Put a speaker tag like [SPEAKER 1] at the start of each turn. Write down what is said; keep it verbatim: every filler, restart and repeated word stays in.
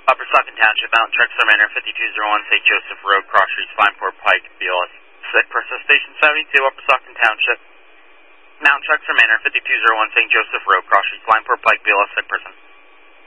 [SPEAKER 1] Upper Saucon Township, Mountain Truck Manor, fifty-two oh one Saint Joseph Road, Cross Streets, Vineport Pike, B L S. Sick person, Station seventy-two, Upper Saucon Township. Mountain Truck Manor, fifty-two oh one Saint Joseph Road, Cross Streets, Vineport Pike, B L S, sick person.